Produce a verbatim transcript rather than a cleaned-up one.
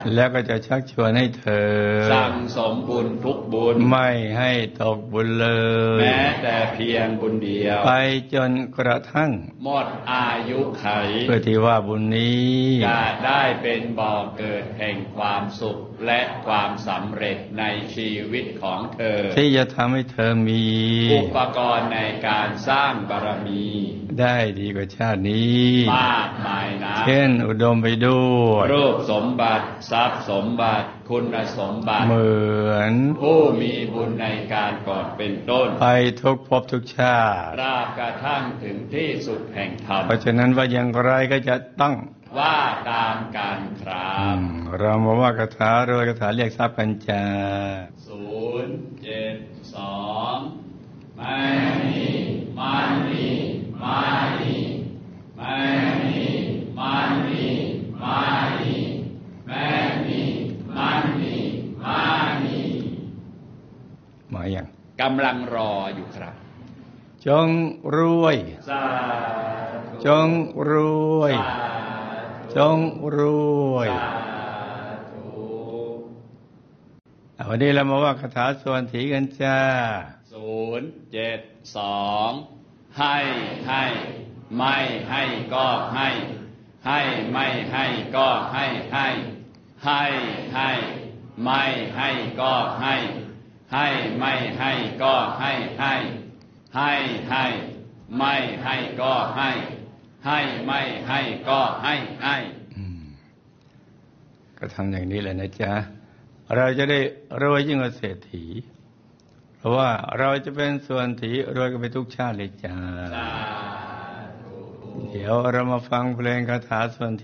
แล้วก็จะชักชวนให้เธอสั่งสมบุญทุกบุญไม่ให้ตกบุญเลยแม้แต่เพียงบุญเดียวไปจนกระทั่งหมดอายุไขเพื่อที่ว่าบุญนี้จะได้เป็นบ่อเกิดแห่งความสุขและความสำเร็จในชีวิตของเธอที่จะทำให้เธอมีอุปกรณ์ในการสร้างบารมีได้ดีกว่าชาตินี้มากมายนะเช่นอุดมไปด้วยรูปสมบัติทรัพย์สมบัติคุณสมบัติเหมือนผู้มีบุญในการก่อนเป็นต้นไปทุกภพทุกชาติราบกระทั่งถึงที่สุดแห่งธรรมเพราะฉะนั้นว่าอย่างไรก็จะต้องว่าตามการครับเรามาว่าคาถารวยคาถาเรียกทรัพย์กันจ้าศูนย์เจ็ดสองไม่มีมันมีมานีไม่มีมันมีมานีไม่มีมันมีมานีมาอย่างกำลังรออยู่ครับจงรวยจงรวยจงรวยวันนี้เรามาว่าคาถาส่วนถีกันจ้าศูนย์เจ็ดสองให้ให้ไม่ให้ก็ให้ให้ไม่ให้ก็ให้ให้ให้ให้ไม่ให้ก็ให้ให้ไม่ให้ก็ให้ให้ให้ให้ไม่ให้ก็ให้ให้ไม่ให้ก็ให้ให้ก็ทำอย่างนี้แหละนะจ๊ะเราจะได้รวยยิ่งกว่าเศรษฐีเพราะว่าเราจะเป็นส่วนถีรวยกันไปทุกชาติเลยจ้าเดี๋ยวเรามาฟังเพลงคาถาส่วน